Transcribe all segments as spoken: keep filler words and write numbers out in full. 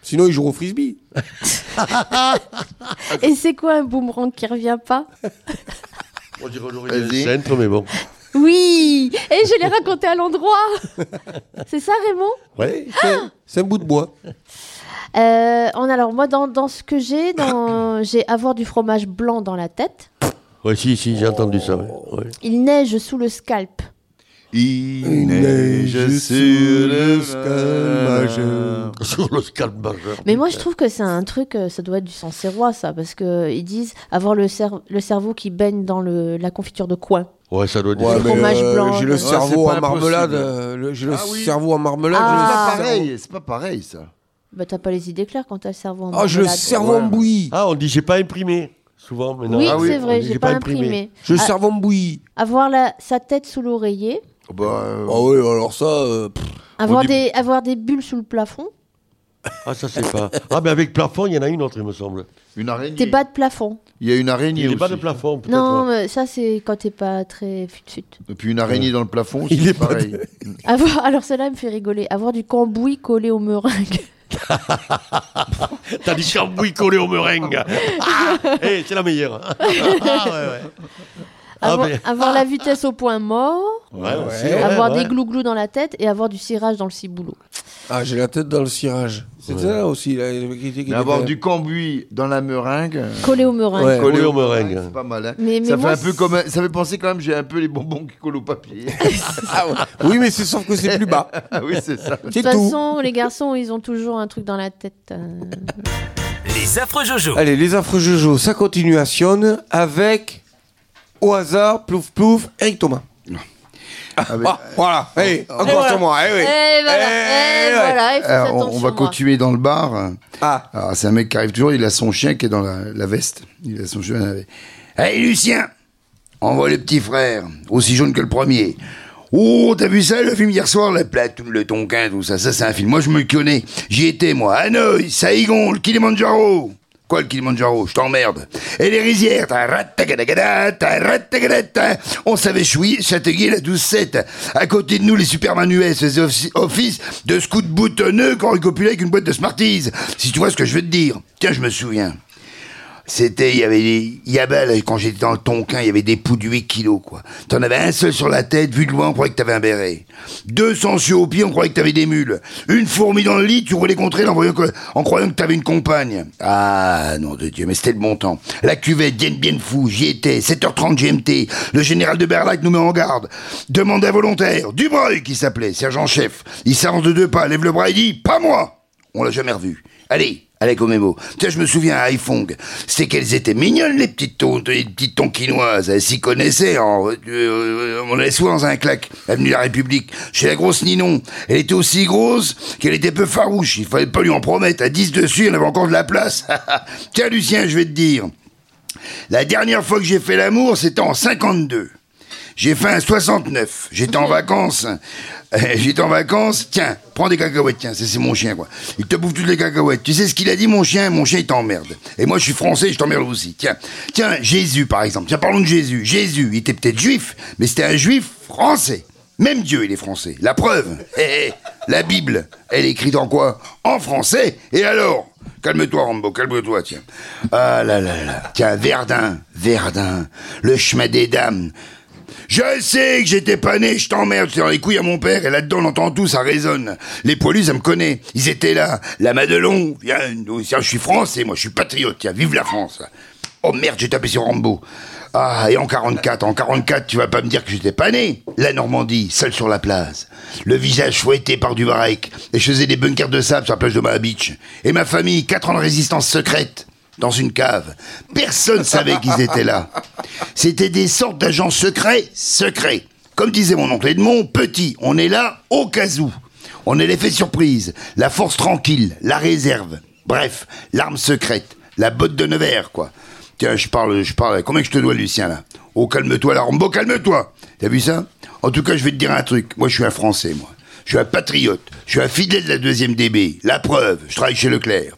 Sinon, ils jouent au frisbee. Et c'est quoi un boomerang qui revient pas? On dirait l'origine centre, mais bon. Oui, et je l'ai raconté à l'endroit. C'est ça, Raymond? Ouais, c'est, c'est un bout de bois. Euh, on, alors, moi, dans, dans ce que j'ai, dans, j'ai avoir du fromage blanc dans la tête. Ouais, si, si, j'ai entendu ça. Ouais. Ouais. Il neige sous le scalp. Il neige sur le scalp majeur. Sur le scalp majeur. Mais moi, je trouve que c'est un truc, ça doit être du Sancerrois, ça, parce qu'ils disent avoir le, cer- le cerveau qui baigne dans le, la confiture de coin. Ouais, ça doit être Ouais, du mais, fromage euh, blanc. J'ai le Ouais, cerveau c'est en pas marmelade. impossible. euh, le- j'ai le Ah oui. cerveau en marmelade. Ah. j'ai le C'est pas cerveau- pareil, c'est pas pareil ça. Bah, t'as pas les idées claires quand t'as le cerveau en Ah, j'ai le marmelade. cerveau Ouais. en bouillie. Ah, on dit j'ai pas imprimé. Souvent, mais non. Oui, Ah c'est on vrai, dit, j'ai pas imprimé. J'ai le Ah. cerveau en bouillie. Avoir la, sa tête sous l'oreiller. Bah, euh, Ah oui, alors ça... euh, pff, Avoir dit- des, avoir des bulles sous le plafond. Ah, ça, c'est pas. Ah, mais avec plafond, il y en a une autre, il me semble. une araignée. T'es bas de plafond. Il y a une araignée Il n'est aussi. pas de plafond, peut-être. Non, ouais. mais ça, c'est quand t'es pas très fut-fut. Et puis une araignée dans le plafond, Il c'est est pas pareil. Avoir, alors celle-là me fait rigoler. Avoir du cambouis collé au meringue. T'as dit cambouis collé au meringue. Ah, hey, c'est la meilleure. Ah, ouais, ouais. Ah, Avoir, mais- avoir la vitesse au point mort. Ouais, aussi, Ouais, ouais, avoir ouais. des glouglous dans la tête et avoir du cirage dans le ciboulot. Ah, j'ai la tête dans le cirage. C'était Ouais. là aussi. Là, qui- qui- qui- Mais avoir qui- du cambouis dans la meringue. euh, Collé au meringue. Ouais. Collé au meringue. C'est pas mal. Hein. Mais- mais ça moi, fait un peu c'est- comme, un- ça fait penser quand même. J'ai un peu les bonbons qui collent au papier. Ah, ouais. Oui, mais c'est sauf que c'est plus bas. Ah oui, c'est ça. De C'est toute tout. façon, les garçons, ils ont toujours un truc dans la tête. euh. Les affreux Jojo. Allez, les affreux Jojo, ça continuationne avec, au hasard, plouf plouf, Eric Thomas. Ah, mais- Ah, voilà, hey, encore voilà. sur moi, eh oui. Et voilà, Eh, et ouais. voilà, il faut Alors, faire on, on attention, va moi. continuer dans le bar. Ah, Alors, c'est un mec qui arrive toujours, il a son chien qui est dans la, la veste. Il a son chien dans la veste. Hey, Lucien, envoie le petit frère, aussi jaune que le premier. Oh, t'as vu ça, le film hier soir, la platoon, le Tonkin, tout ça. Ça, c'est un film. Moi, je me le connais. J'y étais, moi. Hanoï, Saïgon, le Kilimanjaro. Quoi, le Kilimanjaro? Je t'emmerde. Et les rizières, ta ratagada, ta ratagada. On savait chouiller, Châteauguay, la douze sept. À côté de nous, les Supermanuels faisaient offici- office de scouts boutonneux quand ils copulaient avec une boîte de Smarties. Si tu vois ce que je veux te dire. Tiens, je me souviens. C'était, il y avait des yabas, là, quand j'étais dans le Tonkin, il y avait des poux de huit kilos, quoi. T'en avais un seul sur la tête, vu de loin, on croyait que t'avais un béret. Deux sangsues au pied, on croyait que t'avais des mules. Une fourmi dans le lit, tu roulais contre elle en, voyant que- en croyant que t'avais une compagne. Ah, nom de Dieu, mais c'était le bon temps. La cuvette, Dien Bien Fou, j'y étais, sept heures trente G M T. Le général de Berlac nous met en garde. Demande un volontaire, Dubreuil, qui s'appelait, sergent-chef. Il s'avance de deux pas, lève le bras et dit, pas moi! On l'a jamais revu. Allez, allez, Comémo. Tiens, je me souviens à Haïfong. C'était qu'elles étaient mignonnes, les petites ton, les petites tonkinoises. Elles s'y connaissaient. En, euh, euh, on allait souvent dans un claque, avenue de la République, chez la grosse Ninon. Elle était aussi grosse qu'elle était peu farouche. Il fallait pas lui en promettre. À dix dessus, il y en avait encore de la place. Tiens, Lucien, je vais te dire. La dernière fois que j'ai fait l'amour, c'était en cinquante-deux. J'ai fait un soixante-neuf. J'étais en vacances. Euh, J'étais en vacances. Tiens, prends des cacahuètes. Tiens, c'est c'est mon chien, quoi. Il te bouffe toutes les cacahuètes. Tu sais ce qu'il a dit, mon chien? Mon chien, il t'emmerde. Et moi, je suis français, je t'emmerde aussi. Tiens, tiens, Jésus, par exemple. Tiens, parlons de Jésus. Jésus, il était peut-être juif, mais c'était un juif français. Même Dieu, il est français. La preuve. Hé, hé, la Bible, elle est écrite en quoi? En français. Et alors? Calme-toi, Rambo, calme-toi, tiens. Ah là là là. Tiens, Verdun, Verdun. Le chemin des dames. Je sais que j'étais pas né, je t'emmerde, c'est dans les couilles à mon père, et là-dedans, on entend tout, ça résonne. Les poilus, ça me connaît. Ils étaient là. La Madelon, viens, nous, tiens, je suis français, moi, je suis patriote, tiens, vive la France. Oh merde, j'ai tapé sur Rambo. Ah, et en quarante-quatre, en quarante-quatre, tu vas pas me dire que j'étais pas né. La Normandie, seul sur la place. Le visage fouetté par du varech. Et je faisais des bunkers de sable sur la plage de Omaha Beach. Et ma famille, quatre ans de résistance secrète. Dans une cave. Personne savait qu'ils étaient là. C'était des sortes d'agents secrets, secrets. Comme disait mon oncle Edmond, petit, on est là au cas où. On est l'effet surprise, la force tranquille, la réserve. Bref, l'arme secrète, la botte de Nevers, quoi. Tiens, je parle, je parle. Combien que je te dois, Lucien, là? Oh, calme-toi, la Rambo, calme-toi. T'as vu ça? En tout cas, je vais te dire un truc. Moi, je suis un Français, moi. Je suis un patriote. Je suis un fidèle de la deuxième D B. La preuve, je travaille chez Leclerc.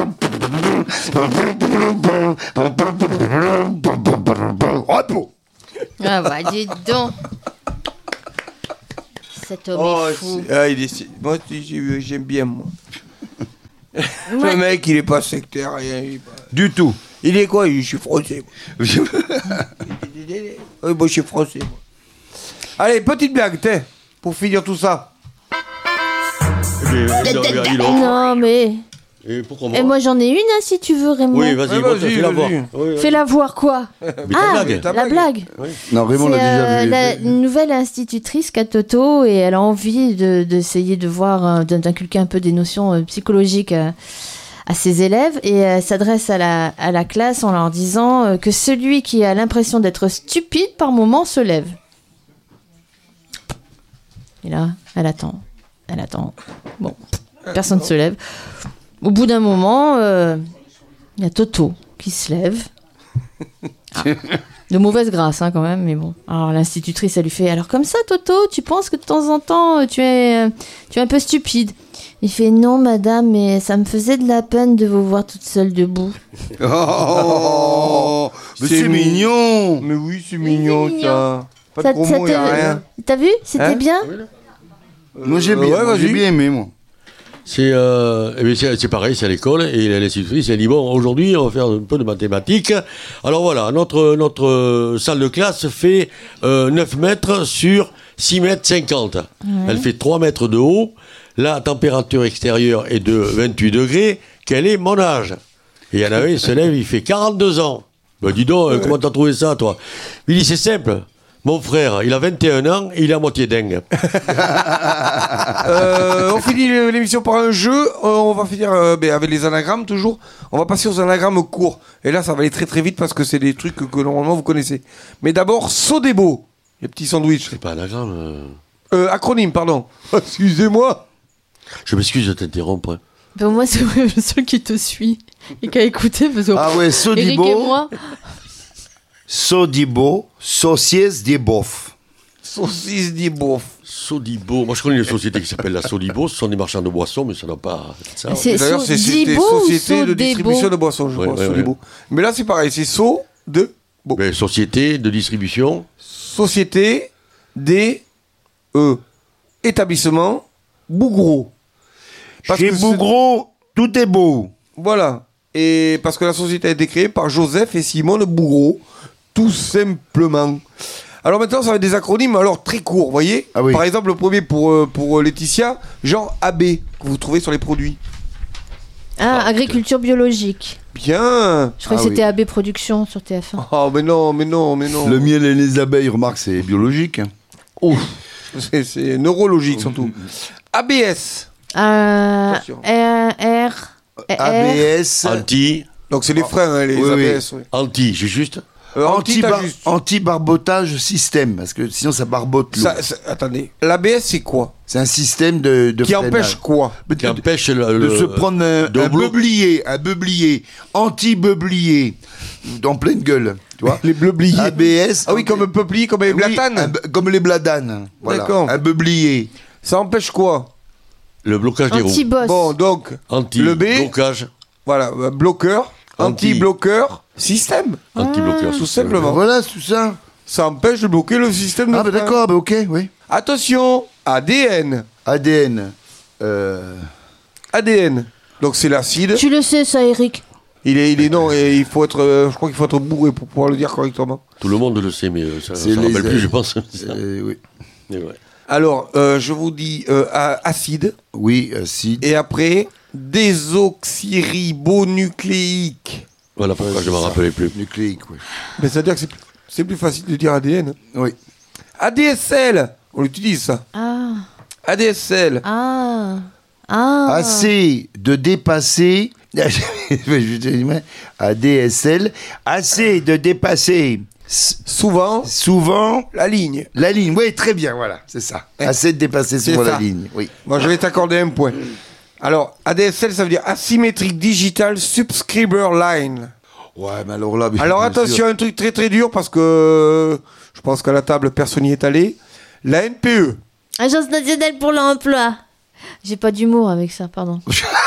Repos. Ah bah, dis donc. Cet homme oh, est fou. c'est- ah, il est... Moi, j'ai- j'aime bien, moi. Le Ouais. mec, il est pas sectaire, rien. Il est, pas- Du tout. il est quoi? Je suis français. moi. Oui, moi, je suis français. moi. Allez, petite blague, t'es, pour finir tout ça. Mais, non, mais, dis donc. Non, mais. Et pourquoi moi Et moi, j'en ai une, hein, si tu veux, Raymond. Oui, vas-y, Ouais, moi, vas-y, fais-la vas-y. voir. Oui, oui. Fais-la voir quoi? Mais ta Ah, blague. ta la blague. blague. Non, Raymond l'a C'est déjà euh, vu. la une nouvelle institutrice qu'a Toto et elle a envie de- d'essayer de, voir, euh, d'in- d'inculquer un peu des notions euh, psychologiques euh, à ses élèves et elle s'adresse à la, à la classe en leur disant euh, que celui qui a l'impression d'être stupide par moment se lève. Et là, elle attend, elle attend. Bon, personne ne se lève. Au bout d'un moment, euh, il y a Toto qui se lève. Ah. De mauvaise grâce, hein, quand même, mais bon. Alors, l'institutrice, elle lui fait « Alors, comme ça, Toto, tu penses que de temps en temps, euh, tu es, euh, tu es un peu stupide ?» Il fait « Non, madame, mais ça me faisait de la peine de vous voir toute seule debout. Oh, mais C'est c'est mignon. Mais oui, c'est mignon, mignon. ça. Pas Ça- de ça promo, y a te- rien. T'as vu? C'était Hein bien ?» Moi j'ai Euh, bien, ouais, moi, j'ai vas-y. bien aimé moi. C'est euh, eh bien, c'est c'est pareil, c'est à l'école, et l'institutrice, elle dit, bon, aujourd'hui, on va faire un peu de mathématiques. Alors voilà, notre, notre euh, salle de classe fait euh, neuf mètres sur six mètres cinquante. Elle fait trois mètres de haut. La température extérieure est de vingt-huit degrés. Quel est mon âge? Et il y en avait, il se lève, il fait quarante-deux ans. Ben dis donc, euh, comment t'as trouvé ça, toi? Il dit, c'est simple. Mon frère, il a vingt et un ans et il est à moitié dingue. Euh, on finit l'émission par un jeu. Euh, on va finir euh, ben, avec les anagrammes toujours. On va passer aux anagrammes courts. Et là, ça va aller très très vite parce que c'est des trucs que, que normalement vous connaissez. Mais d'abord, Sodebo, les petits sandwichs. C'est pas un anagramme. euh. Euh, acronyme, pardon. Excusez-moi. Je m'excuse de t'interrompre. hein. Ben, moi, c'est le seul qui te suit et qui a écouté. Parce que Ah ouais, Eric et Sodibo, moi, Sodibo, sauciès des bofs. Saucisse dit bof. Sodibo. Moi, je connais une société qui s'appelle la Sodibo. Ce sont des marchands de boissons, mais ça n'a pas ça. c'est D'ailleurs, c'est c'est des Sodibo ou sociétés de Sodebo? distribution de boissons, je Ouais, crois. ouais, Sodebo. Mais là, c'est pareil. C'est So de Bo. Mais société de distribution. Société des euh, établissements Bougro. Parce Chez que c'est- Bougro, tout est beau. Voilà. Et parce que la société a été créée par Joseph et Simone Bougro, tout simplement. Alors maintenant, ça va être des acronymes, alors très courts, vous voyez. Ah oui. Par exemple, le premier pour, euh, pour Laetitia, genre A B, que vous trouvez sur les produits. Ah, agriculture biologique. Bien. Je crois Ah que c'était oui. A B Production sur T F un. Oh, mais non, mais non, mais non. Le miel et les abeilles, remarque, c'est biologique. hein. Ouf. C'est, c'est neurologique surtout. A B S. Euh, Attention. R, R, A B S, Anti. Donc c'est les freins, hein, les Oui, oui. A B S. oui. Anti, j'ai juste. Euh, anti, t'as anti-bar- juste. anti-barbotage système, parce que sinon ça barbote l'eau. Ça- ça- attendez. L'A B S, c'est quoi? C'est un système de, de Qui freinage. empêche quoi? De- Qui empêche le. de le- se prendre un, de un bloc. beublier, un beublier, anti-beublier, en pleine gueule, tu vois. Les bleubliers. A B S. Ah oui, comme un peuplier, comme les Oui, blatanes. un be- comme les bladanes. Voilà. D'accord. Un beublier. Ça empêche quoi? Le blocage des roues. Anti-boss. Bon, donc, Anti. le B. Blocage. voilà, euh, bloqueur, Anti. anti-bloqueur, système. Anti-bloqueur. Tout simplement. Voilà, c'est tout ça. Ça empêche de bloquer le système de Ah bah frein. d'accord, bah ok, oui. Attention, A D N. A D N. Euh... A D N. Donc c'est l'acide. Tu le sais, ça, Eric. Il est, il est non, et il faut être, euh, je crois qu'il faut être bourré pour pouvoir le dire correctement. Tout le monde le sait, mais euh, ça C'est ne rappelle les- plus, je pense. euh, oui. Mais ouais. Alors, euh, je vous dis euh, a- acide, Oui, acide. et après désoxyribonucléique. Voilà pourquoi je ne m'en rappelais plus. Nucléique, oui. Mais ça veut dire que c'est plus, c'est plus facile de dire A D N. Oui. A D S L, on l'utilise ça. Ah, A D S L. ah, ah. Assez de dépasser. A D S L. Assez de dépasser s- Souvent, souvent la ligne. la ligne. Oui, très bien, voilà, c'est ça. Assez de dépasser C'est souvent ça. la ligne. Oui. Moi, je vais t'accorder un point. Alors, A D S L, ça veut dire Asymmetric Digital Subscriber Line. Ouais, mais alors là. Alors, bien attention, sûr. un truc très très dur parce que je pense qu'à la table, personne n'y est allé. La N P E. Agence nationale pour l'emploi. J'ai pas d'humour avec ça, pardon.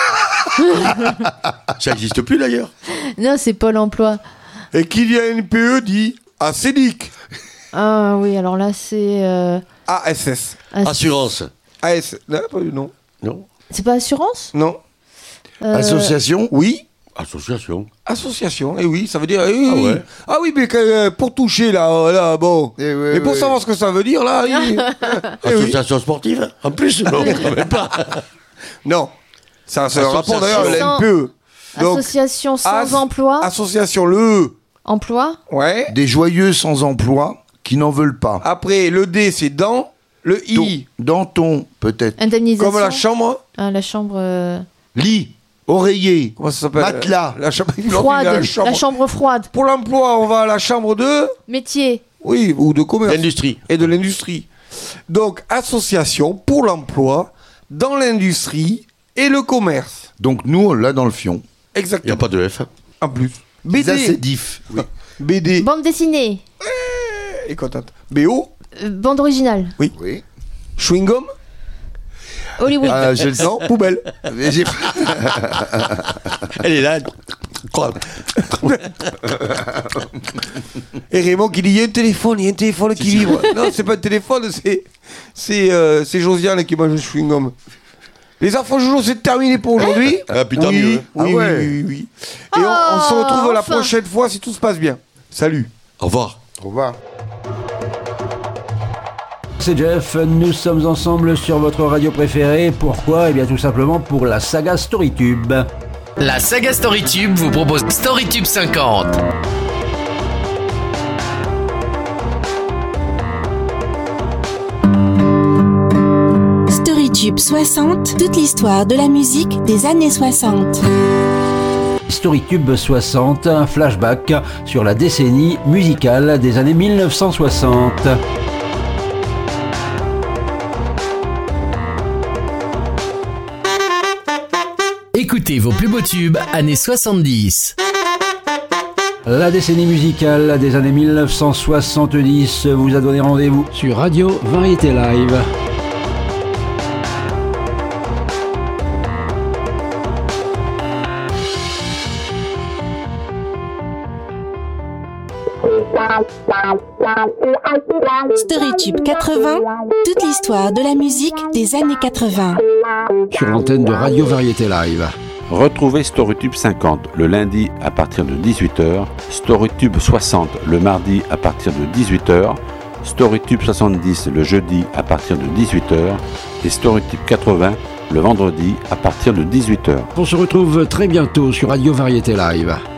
Ça n'existe plus d'ailleurs. Non, c'est Pôle emploi. Et qui dit N P E dit ACEDIC. Ah oui, alors là, c'est. euh, A S S. ass- Assurance. A S. Non, pas- non. Non. C'est pas assurance? Non. Euh, Association. Oui. Association. Association, et oui, ça veut dire. eh oui, Ah oui. ouais. Ah oui, mais que, euh, pour toucher là, là, bon. Eh ouais, et pour ouais. savoir ce que ça veut dire là. il- eh oui. Association sportive. En plus, non, quand même pas. Non. Ça, c'est un Association. rapport d'ailleurs à la Sans- N P E. Donc, Association sans as- emploi. Association, le E. Emploi. Ouais. Des joyeux sans emploi qui n'en veulent pas. Après, le D, c'est dans. Le I, Danton, peut-être. Indemnisation. comme la chambre. Ah, la chambre euh, Lit, oreiller, Comment ça s'appelle matelas. La chambre. froide. La La chambre. chambre. froide. Pour l'emploi, on va à la chambre de. Métier. Oui, ou de commerce. L'industrie. Et de l'industrie. Donc, association pour l'emploi dans l'industrie et le commerce. Donc nous, on l'a dans le fion. Il n'y Exactement. a pas de F. En plus. Ça, c'est B D. diff. Oui. B D. Bande dessinée. Et contente. B O. Euh, bande originale. oui. Chewing gum. Hollywood. Ah, je le sens. Non, poubelle. Mais j'ai- Elle est là. Et Raymond qui dit il y a un téléphone, il y a un téléphone qui vibre. Non, c'est pas un téléphone, c'est c'est euh, c'est Josiane qui mange le chewing gum. Les affreux Jojo, c'est terminé pour aujourd'hui. Ah, putain, oui, mieux. oui, Ah ouais. oui, oui, oui. Et on, on se Oh, retrouve la enfin. prochaine fois si tout se passe bien. Salut. Au revoir. Au revoir. C'est Jeff, nous sommes ensemble sur votre radio préférée. Pourquoi ? Eh bien tout simplement pour la saga StoryTube. La saga StoryTube vous propose StoryTube cinquante. StoryTube soixante, toute l'histoire de la musique des années soixante. StoryTube soixante, un flashback sur la décennie musicale des années mille neuf cent soixante. Écoutez vos plus beaux tubes années soixante-dix. La décennie musicale des années mille neuf cent soixante-dix vous a donné rendez-vous sur Radio Variété Live. StoryTube quatre-vingts, toute l'histoire de la musique des années quatre-vingts. Sur l'antenne de Radio Variété Live. Retrouvez StoryTube cinquante le lundi à partir de dix-huit heures, StoryTube soixante le mardi à partir de dix-huit heures, StoryTube soixante-dix le jeudi à partir de dix-huit heures et StoryTube quatre-vingts le vendredi à partir de dix-huit heures. On se retrouve très bientôt sur Radio Variété Live.